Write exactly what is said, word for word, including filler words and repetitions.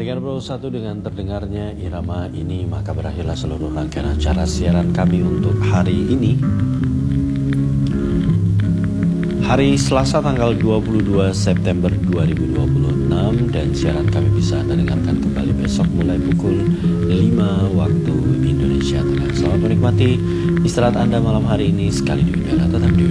Demikian Pro satu dengan terdengarnya irama ini, maka berakhirlah seluruh rangkaian acara siaran kami untuk hari ini. Hari Selasa tanggal dua puluh dua September dua ribu dua puluh enam, dan siaran kami bisa Anda dengarkan kembali besok mulai pukul lima waktu Indonesia Tengah. Selamat menikmati istirahat Anda malam hari ini, sekali di udara tetap di